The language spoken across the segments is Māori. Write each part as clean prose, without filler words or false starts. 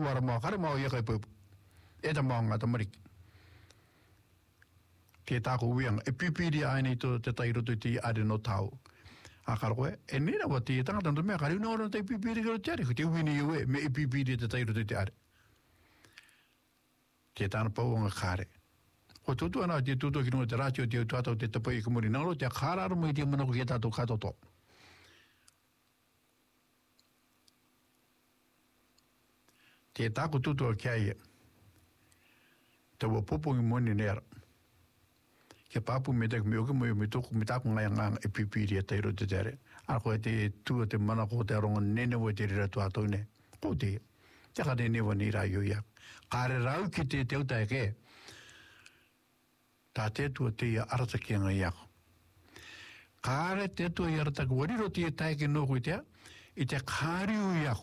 wara mo kare mo ye kai pu e ta mo nga ta mari ke ta ko wiang e pipiri ai nei to te tai roto ti ade no tau a karwe e ni na wati tanga tanto me kari no ro te pipiri ko tere ko te wini we me e pipiri te tai roto ti ade ke ta na pa nga kare o tutu ana te tutu ki no te ratio te tu ato te tapai ko mori nalo te khara ro mo te mo ko ke ta to khato to te ta ko tutu ke ai te wo popo ngi moni ner ke papu me te me o me to me ta ko ngai e pipiri te ro te tere a ko te tu te mana ko te rongo nene wo te ra tu ato ne ko te ka ne woni ra yo ya kare rau ki te te uta ke ta te tu te ya arata ki ngai ya kare te tu ya arata ko ri ro te tai ke no ko te i te kari u ya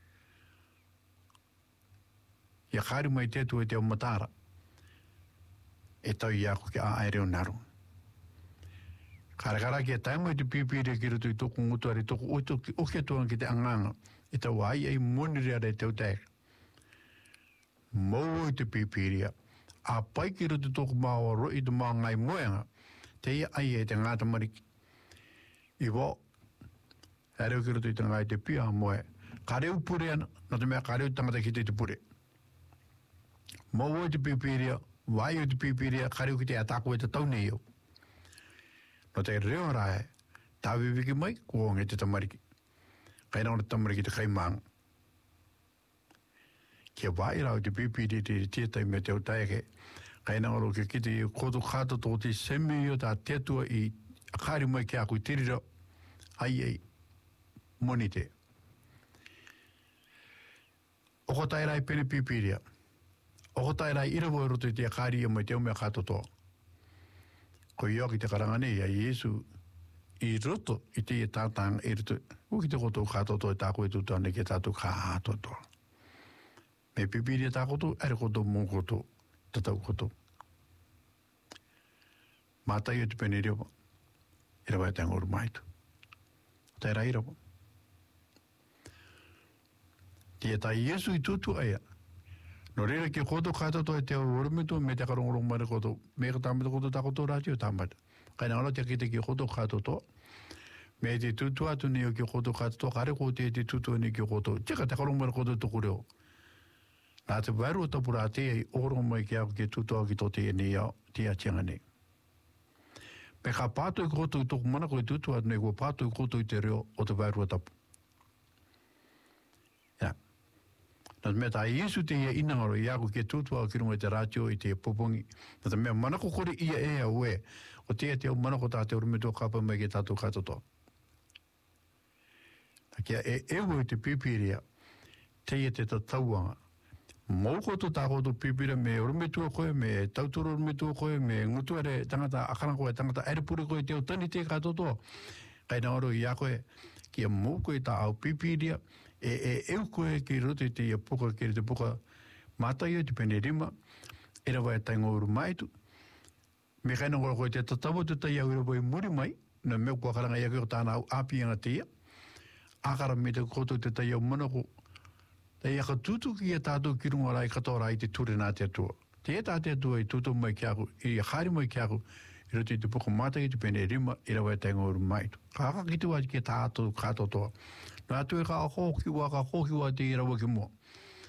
ya kari mai te tu te o matara e tau ia ko ke a aere o naru. Karakara ke taimo i te pipire ki rutu i toku ngutu ari toku o ke tuanga ki te anganga i tau ai ai moniri ara i tau tae. Mau i te pipiria a pai ki rutu toku maua ro i te maa ngai moenga te ia ai e te ngāta mariki. I wo areo ki rutu i te ngai te pia moe kareu pure ana na te mea kareu tangata ki te pure. Mau i te pipiria wai o te pipiria kareu ki te atako e te tau nei au. No te reo rae, tawe wiki mai, kua nge te tamariki. Kaina o te tamariki te kaimanga. Kia wai rao te pipiria te tietai me te utaeke. Kaina o ke ki te koto kato tō te semi o tā tetua i akari mai ki a kui tirira. Ai, moni te. Oko tai rai pene pipiria. Oko tai rai irawo e roto i te akari i mai te o mea katotoa. Ko i oki te karangane i a Iesu i roto i te i tātanga i roto. Uki te koto katotoa i tāko e tutane ke tātou katotoa. Me pipiri e tākoto, ere koto mō koto, tatau koto. Mātai o te pene rewa, irawa e tangoru maitu. Tai rai irawa. Tia tai Iesu i tutu aia. No reira ki koto katoto e te orumito me te karongorong mare koto. Me ka tāmata koto takoto rātio tāmata. Kaina ala te kite ki koto katoto. Me te tutu atu ni o ki koto katoto. Kare kote e te tutu ni ki koto. Tika te karong mare koto tuku reo. Nā te waru o tapura te e orong mai ki au ki tutu au ki to te e ni au. Tia tianga ni. Me ka pātu i koto i toku mana ko i tutu atu ni ko pātu i koto i te reo o te waru o tapu. Nā mea tā Iesu te ia inangaro i ako ke tūtua o ki runga i te rātio i te popongi. Nā mea manako kore ia e au e. O te te au manako tā te urumeto kapa mai ke tātou katotoa. Nā kia e ewa i te pipiria te ia te tatauanga. Mau koto tā koto pipira me urumeto koe, me tautoro urumeto koe, me ngutu ere tangata akarango e tangata erepure koe te o tani te katotoa. Kaina oro i ako e kia mau koe tā au pipiria eu koe ki roto i te ia puka ki te puka mātai o te pene rima e rawa e taingo uru maitu me kaina ngora koe te tatawa te tai au rawa i muri mai na mea kua karanga ia kio tāna au apianga te ia akara me te koto te tai au manako te ia ka tutu ki ia tātou ki runga rai katoa rai te ture nā te atua te ia tā te atua i tutu mai ki aku i hari mai ki aku i roto i te puka mātai i te pene rima e rawa e taingo uru maitu kaka ki te wai ki tātou katotoa nā tue ka hokiwa te irawa ki mua.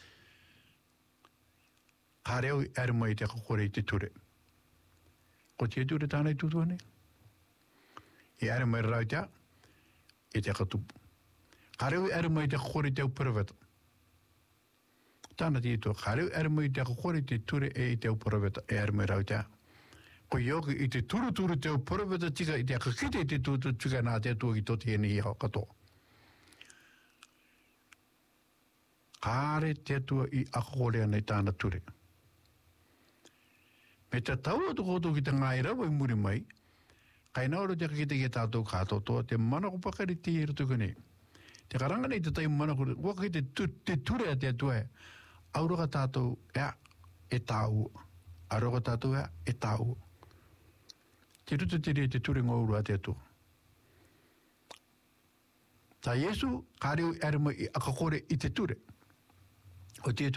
Ka reo i ere mai te kakore i te ture. Ko te ture tāna i tutua ne? I ere mai rau tea, i te katupu. Ka reo i ere mai te kakore i te uparaweta. Tāna te itua, ka reo i ere mai te kakore i te ture e i te uparaweta, e ere mai rau tea. Ko ioki i te turu te uparaweta tika i te kakite i te tutu tika nā te atua ki toti e ni i hao katoa. Kāre te atua i akakorea nei tāna ture. Me te tau atu koto ki te ngai rawa i muri mai, kai naoro te kakite ki tātou kātotoa, te manako pakari te i rutuku nei. Te karanga nei te tai manako, waka ki te ture a te atua e, auroka tātou ea e tāu, auroka tātou ea e tāu. Te rutu te rea te ture ngauru a te atua. Tā Iesu, kāreo ere mai i akakore i te ture. O te